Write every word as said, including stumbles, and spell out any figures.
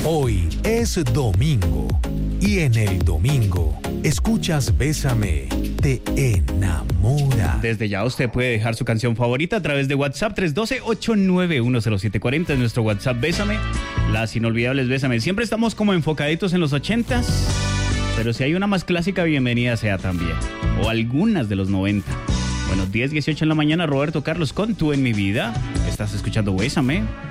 Hoy es domingo y en el domingo escuchas Bésame, te enamora. Desde ya usted puede dejar su canción favorita a través de WhatsApp tres uno dos, ocho nueve uno, cero siete cuatro cero, es nuestro WhatsApp Bésame, las inolvidables Bésame. Siempre estamos como enfocaditos en los ochentas, pero si hay una más clásica, bienvenida sea también, o algunas de los noventa. Bueno, diez dieciocho en la mañana, Roberto Carlos con Tú en mi vida. Estás escuchando Bésame.